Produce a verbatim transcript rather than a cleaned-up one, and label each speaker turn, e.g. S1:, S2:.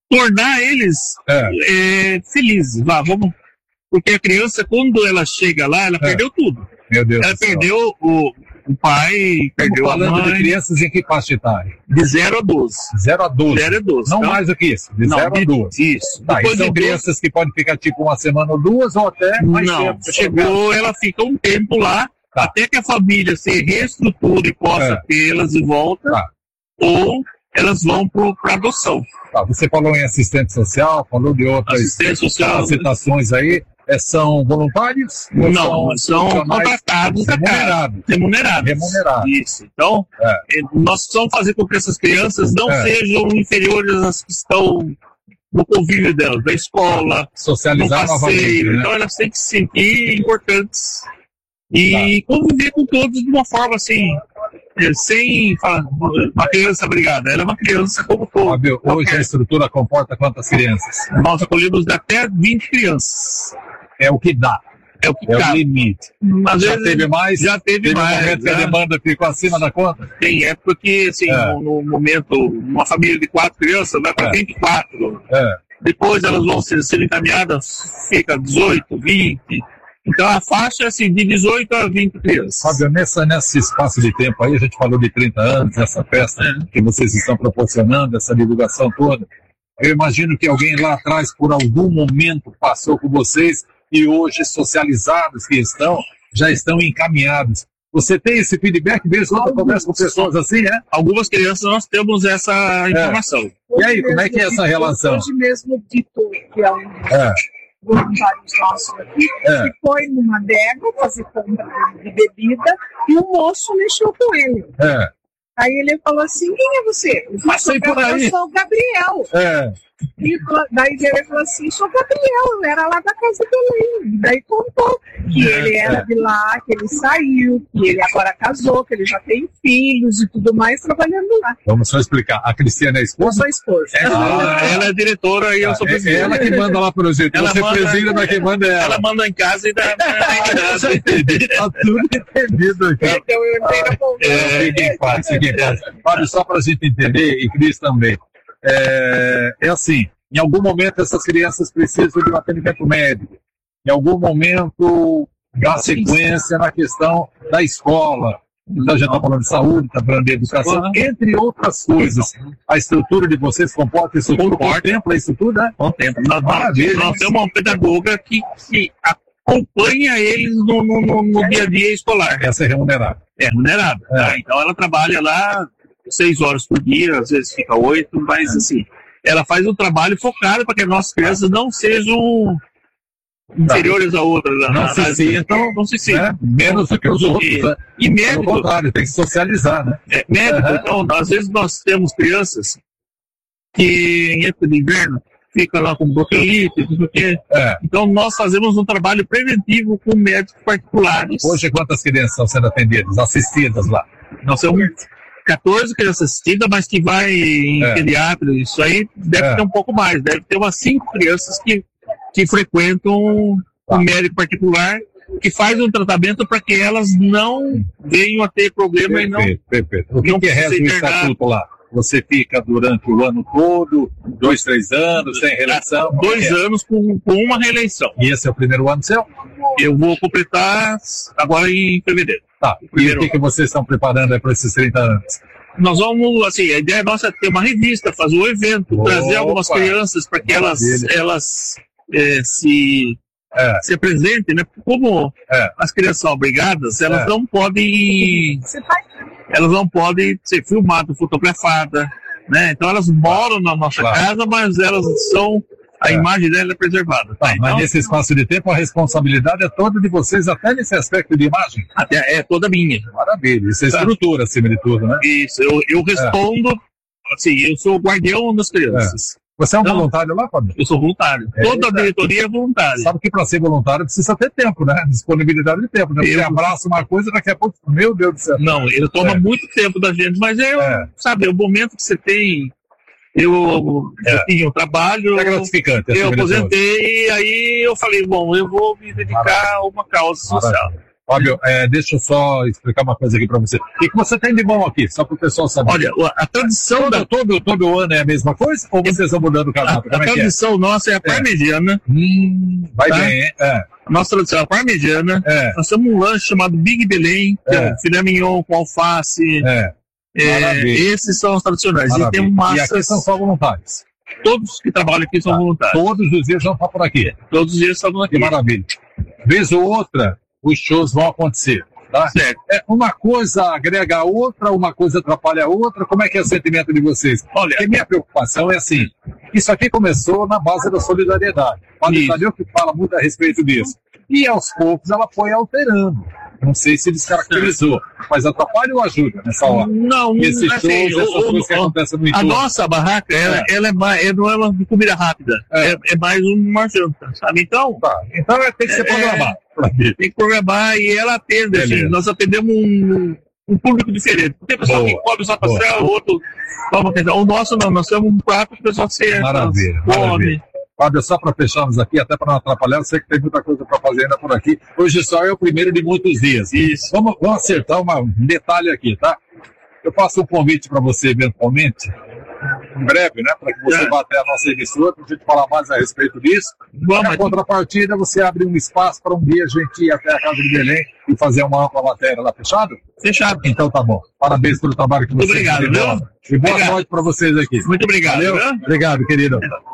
S1: tornar eles é. É, felizes. Vá, vamos, porque a criança, quando ela chega lá, ela é. perdeu tudo.
S2: Meu Deus
S1: ela perdeu o, o pai, perdeu a mãe.
S2: Falando de crianças em que faixa etária?
S1: De zero a doze.
S2: zero a doze.
S1: zero a doze.
S2: Não
S1: então,
S2: mais do que isso, de zero a doze.
S1: Isso.
S2: Tá, e são de crianças doze... que podem ficar tipo uma semana ou duas, ou até mais
S1: não,
S2: tempo.
S1: Não, chegou, ela fica um tempo lá, tá. até que a família se reestruture e possa é. tê-las de volta, tá. ou elas vão para adoção.
S2: Tá, você falou em assistente social, falou de outras capacitações aí. É, são voluntários?
S1: Não, são, são contratados, remunerados. remunerados.
S2: Remunerados.
S1: Isso. Então, é. nós precisamos fazer com que essas crianças não é. sejam inferiores às que estão no convívio delas, da escola,
S2: socializar
S1: no passeio. Né? Então, elas têm que se sentir importantes e tá. conviver com todos de uma forma assim, sem falar, uma criança obrigada, ela é uma criança como todo.
S2: Fábio, hoje a estrutura comporta quantas crianças?
S1: Nós acolhemos até vinte crianças.
S2: É o que dá.
S1: É o que
S2: é
S1: dá.
S2: o limite.
S1: Às
S2: já
S1: vezes,
S2: teve mais?
S1: Já teve,
S2: teve
S1: mais.
S2: um momento que a demanda ficou acima da conta?
S1: Tem época que, assim, é. no, no momento, uma família de quatro crianças vai para é. vinte e quatro. É. Depois elas vão ser, ser encaminhadas, fica dezoito, vinte. Então a faixa é assim, de dezoito a vinte crianças.
S2: Fábio, nessa, nesse espaço de tempo aí, a gente falou de trinta anos, essa festa é. que vocês estão proporcionando, essa divulgação toda. Eu imagino que alguém lá atrás, por algum momento, passou com vocês e hoje, socializados que estão, já estão encaminhados. Você tem esse feedback mesmo quando conversa com pessoas assim, é?
S1: Algumas crianças nós temos essa informação.
S2: É. E aí, como é que é essa relação?
S3: Hoje mesmo Tito, que é um é. voluntários nossos aqui, é. que foi numa adega fazer compra de bebida e o moço mexeu com ele.
S2: É.
S3: Aí ele falou assim, quem é você? Eu
S2: Passei por aí.
S3: Eu sou o Gabriel.
S2: É.
S3: E daí ele falou assim, sou Gabriel, eu era lá da casa dele. Daí contou que é, ele era é. de lá, que ele saiu, que ele agora casou, que ele já tem filhos e tudo mais trabalhando lá.
S2: Vamos só explicar. A Cristiana é a esposa?
S3: Eu sou a esposa.
S1: É, ah, ela é diretora e eu sou presidente.
S2: É ela que manda lá pro jeito.
S1: Ela
S2: Você
S1: manda,
S2: presida, mas quem manda é ela.
S1: Ela manda em casa e dá.
S2: Eu já entendi. Tá tudo entendido aqui.
S3: Então eu entrei na conversa.
S2: É, fique em paz, fique em paz. Fábio, só pra gente entender, e Cris também. É, é assim, em algum momento essas crianças precisam de um atendimento médico. Em algum momento dá sequência na questão da escola. Então já está falando de saúde, está falando de educação, entre outras coisas. A estrutura de vocês comporta isso tudo? Contempla isso tudo, né?
S1: Contempla. Nós, Maravilha, nós temos uma pedagoga que, que acompanha eles no, no, no, no dia a dia escolar.
S2: Essa é remunerada.
S1: É remunerada. É. Tá? Então ela trabalha lá seis horas por dia, às vezes fica oito, mas assim, ela faz um trabalho focado para que as nossas crianças não sejam inferiores a outras.
S2: Não, não se sintam,
S1: não se sintam.
S2: Né? Menos do que os outros.
S1: E,
S2: né?
S1: e médico.
S2: Pelo contrário, tem que socializar, né?
S1: É, médico, uhum. Então, às vezes nós temos crianças que em época de inverno ficam lá com bronquiolite, tudo o quê. É. Então nós fazemos um trabalho preventivo com médicos particulares.
S2: Hoje quantas crianças estão sendo atendidas, assistidas lá?
S1: Nós temos quatorze crianças assistidas, mas que vai em é. pediatra, isso aí deve é. ter um pouco mais, deve ter umas cinco crianças que, que frequentam um ah. médico particular que faz um tratamento para que elas não venham a ter problema
S2: perfeito,
S1: e não...
S2: Perfeito. O que, que reza o estatuto lá? Você fica durante o ano todo, dois, três anos, sem reeleição?
S1: Dois é. anos com, com uma reeleição.
S2: E esse é o primeiro ano seu?
S1: Eu vou completar agora em fevereiro.
S2: Tá. E o que, que vocês estão preparando para esses trinta anos?
S1: Nós vamos, assim, a ideia nossa é ter uma revista, fazer um evento, Opa. trazer algumas crianças para que elas, elas é, se, é. se apresentem, né? Como é. as crianças são obrigadas, elas é. não podem... Elas não podem ser filmadas, fotografadas, né? Então elas moram na nossa claro. casa, mas elas são... A é. imagem dela é preservada. Tá?
S2: Tá,
S1: então,
S2: mas nesse espaço de tempo, a responsabilidade é toda de vocês, até nesse aspecto de imagem?
S1: Até, é toda minha.
S2: Maravilha. Isso é tá. estrutura, acima de tudo, né?
S1: Isso. Eu, eu respondo, é. assim, eu sou o guardião das crianças.
S2: É. Você é um
S1: então,
S2: voluntário lá, Fábio?
S1: Eu sou voluntário. É, toda a diretoria é voluntária.
S2: Sabe que para ser voluntário precisa ter tempo, né? Disponibilidade de tempo, né? Você eu... abraça uma coisa, daqui a pouco, meu Deus do céu.
S1: Não, ele toma é. muito tempo da gente, mas é, é. sabe, é o momento que você tem... Eu, é. eu tinha um trabalho,
S2: é gratificante,
S1: eu aposentei e aí eu falei, bom, eu vou me dedicar Maravilha. a uma causa social. Maravilha.
S2: Fábio, é, deixa eu só explicar uma coisa aqui para você. O que, que você tem de bom aqui, só para o pessoal saber?
S1: Olha, a tradição
S2: todo,
S1: da...
S2: todo, todo ano é a mesma coisa? Ou vocês estão mudando o cardápio?
S1: A, a
S2: é
S1: tradição
S2: é?
S1: nossa é a parmegiana.
S2: É. Hum, vai
S1: tá?
S2: bem, hein? É.
S1: A nossa tradição é a parmegiana.
S2: É.
S1: Nós temos um lanche chamado Big Belém, que é, é filé mignon com alface.
S2: É.
S1: É, esses são os tradicionais.
S2: Maravilha.
S1: E tem massas...
S2: E aqui são só voluntários?
S1: Todos que trabalham aqui são
S2: tá.
S1: voluntários.
S2: Todos os dias vão estar por aqui?
S1: Todos os dias estão aqui.
S2: Que maravilha. Vez ou outra, os shows vão acontecer. Tá?
S1: Certo.
S2: É, uma coisa agrega a outra, uma coisa atrapalha a outra. Como é que é o sentimento de vocês?
S1: Olha,
S2: porque minha preocupação é assim, isso aqui começou na base da solidariedade. O Padre Tadeu que fala muito a respeito disso. E aos poucos ela foi alterando. Não sei se descaracterizou, mas atrapalha ou ajuda nessa hora?
S1: Não,
S2: Esses
S1: não
S2: shows,
S1: assim,
S2: essas
S1: o,
S2: coisas que
S1: o,
S2: acontecem no
S1: a
S2: entorno.
S1: nossa barraca, ela é, ela é, mais, não é uma comida rápida, é, é, é mais uma janta, sabe? Então,
S2: tá. Então tem que ser programado.
S1: É, tem que programar e ela atende, assim, nós atendemos um, um público diferente. Tem pessoal boa, que come só pastel, o outro toma questão. O nosso não, nós temos um prato que o pessoal se
S2: maravilha,
S1: come.
S2: Maravilha. Fábio, só para fecharmos aqui, até para não atrapalhar, eu sei que tem muita coisa para fazer ainda por aqui. Hoje só é o primeiro de muitos dias.
S1: Isso.
S2: Vamos, vamos acertar uma, um detalhe aqui, tá? Eu faço um convite para você eventualmente, em breve, né? Para que você é. vá até a nossa emissora, para a gente falar mais a respeito disso.
S1: Vamos.
S2: Na contrapartida, você abre um espaço para um dia a gente ir até a Casa de Belém e fazer uma ampla matéria lá, fechado?
S1: Fechado.
S2: Então tá bom. Parabéns pelo trabalho que você
S1: fez. Muito obrigado, viu?
S2: E boa obrigado. noite para vocês aqui.
S1: Muito obrigado.
S2: Valeu? Obrigado, querido.